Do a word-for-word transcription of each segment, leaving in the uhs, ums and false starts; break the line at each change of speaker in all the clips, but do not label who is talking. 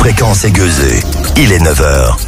Fréquence Aiguisée. Il est neuf heures.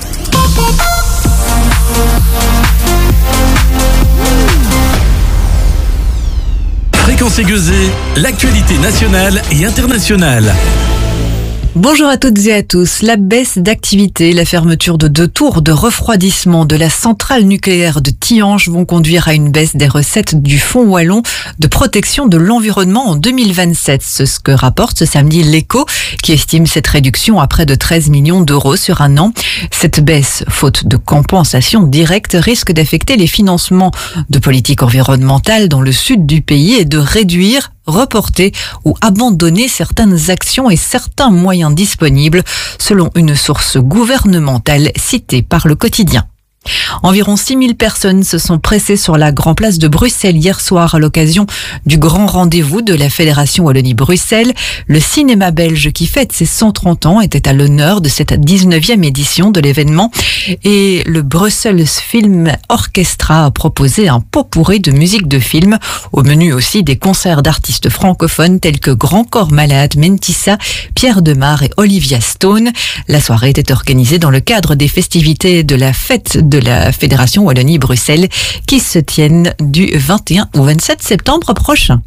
Fréquence Aiguisée, l'actualité nationale et internationale.
Bonjour à toutes et à tous. La baisse d'activité, la fermeture de deux tours de refroidissement de la centrale nucléaire de Tihange vont conduire à une baisse des recettes du Fonds wallon de protection de l'environnement en deux mille vingt-sept. C'est ce que rapporte ce samedi l'Écho, qui estime cette réduction à près de treize millions d'euros sur un an. Cette baisse, faute de compensation directe, risque d'affecter les financements de politique environnementale dans le sud du pays et de réduire reporter ou abandonner certaines actions et certains moyens disponibles, selon une source gouvernementale citée par le quotidien. Environ six mille personnes se sont pressées sur la Grand Place de Bruxelles hier soir à l'occasion du grand rendez-vous de la Fédération Wallonie-Bruxelles. Le cinéma belge qui fête ses cent trente ans était à l'honneur de cette dix-neuvième édition de l'événement et le Brussels Film Orchestra a proposé un pot-pourri de musique de film. Au menu aussi des concerts d'artistes francophones tels que Grand Corps Malade, Mentissa, Pierre Demar et Olivia Stone. La soirée était organisée dans le cadre des festivités de la fête de la Fédération Wallonie-Bruxelles qui se tiennent du vingt et un au vingt-sept septembre prochain.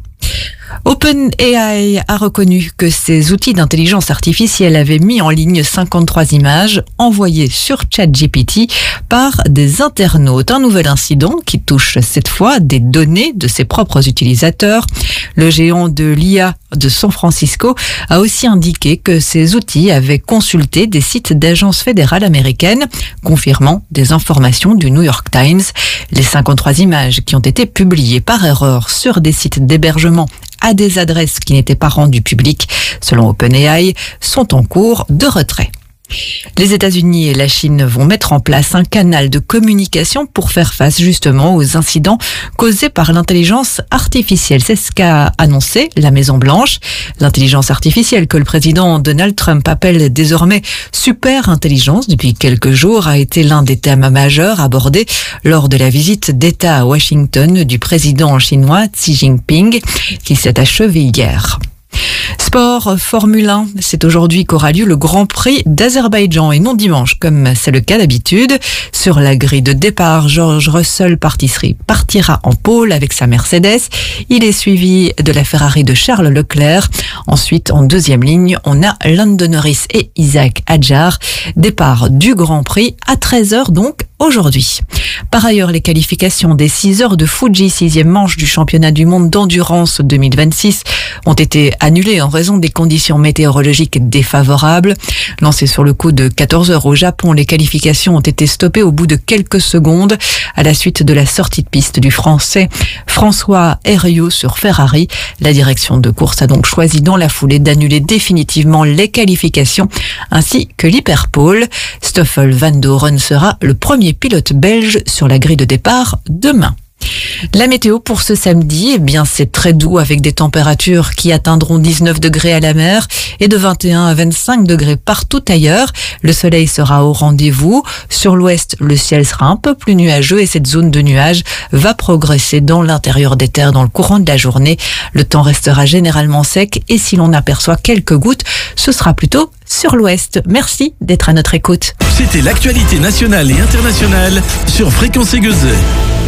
OpenAI a reconnu que ses outils d'intelligence artificielle avaient mis en ligne cinquante-trois images envoyées sur ChatGPT par des internautes. Un nouvel incident qui touche cette fois des données de ses propres utilisateurs. Le géant de l'I A de San Francisco a aussi indiqué que ses outils avaient consulté des sites d'agences fédérales américaines, confirmant des informations du New York Times. Les cinquante-trois images qui ont été publiées par erreur sur des sites d'hébergement à des adresses qui n'étaient pas rendues publiques, selon OpenAI, sont en cours de retrait. Les États-Unis et la Chine vont mettre en place un canal de communication pour faire face justement aux incidents causés par l'intelligence artificielle. C'est ce qu'a annoncé la Maison-Blanche. L'intelligence artificielle que le président Donald Trump appelle désormais super intelligence depuis quelques jours a été l'un des thèmes majeurs abordés lors de la visite d'État à Washington du président chinois Xi Jinping qui s'est achevée hier. Sport, Formule un, c'est aujourd'hui qu'aura lieu le Grand Prix d'Azerbaïdjan et non dimanche comme c'est le cas d'habitude. Sur la grille de départ, George Russell partira en pôle avec sa Mercedes. Il est suivi de la Ferrari de Charles Leclerc. Ensuite, en deuxième ligne, on a Lando Norris et Isaac Hadjar. Départ du Grand Prix à treize heures donc aujourd'hui. Par ailleurs, les qualifications des six heures de Fuji, sixième manche du championnat du monde d'endurance deux mille vingt-six, ont été annulées en raison des conditions météorologiques défavorables. Lancées sur le coup de quatorze heures au Japon, les qualifications ont été stoppées au bout de quelques secondes à la suite de la sortie de piste du Français François Hériot sur Ferrari. La direction de course a donc choisi dans la foulée d'annuler définitivement les qualifications ainsi que l'hyperpole. Stoffel Van Doren sera le premier pilote belge sur la grille de départ demain. La météo pour ce samedi, eh bien, c'est très doux avec des températures qui atteindront dix-neuf degrés à la mer et de vingt et un à vingt-cinq degrés partout ailleurs. Le soleil sera au rendez-vous. Sur l'ouest, le ciel sera un peu plus nuageux et cette zone de nuages va progresser dans l'intérieur des terres dans le courant de la journée. Le temps restera généralement sec et si l'on aperçoit quelques gouttes, ce sera plutôt sur l'ouest. Merci d'être à notre écoute.
C'était l'actualité nationale et internationale sur Fréquence Aiguisée.